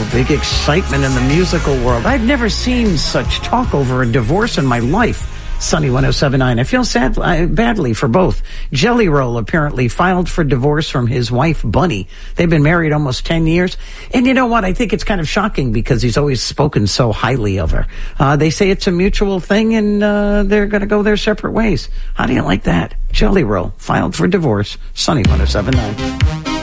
big excitement in the musical world. I've never seen such talk over a divorce in my life. Sunny 107.9. I feel badly for both. Jelly Roll apparently filed for divorce from his wife, Bunny. They've been married almost 10 years. And you know what? I think it's kind of shocking because he's always spoken so highly of her. They say it's a mutual thing and they're going to go their separate ways. How do you like that? Jelly Roll filed for divorce. Sunny 107.9.